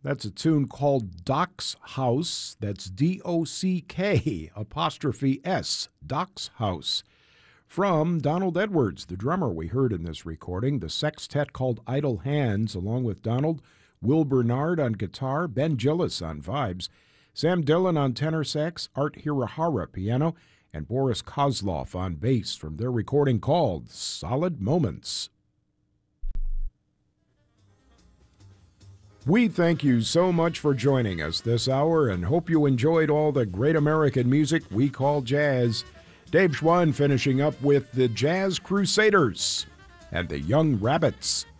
That's a tune called Doc's House. That's DOCK''S, Doc's House. From Donald Edwards, the drummer we heard in this recording, the sextet called Idle Hands, along with Donald, Will Bernard on guitar, Ben Gillis on vibes, Sam Dillon on tenor sax, Art Hirahara piano, and Boris Kozlov on bass from their recording called Solid Moments. We thank you so much for joining us this hour and hope you enjoyed all the great American music we call jazz. Dave Schwann finishing up with the Jazz Crusaders and the Young Rabbits.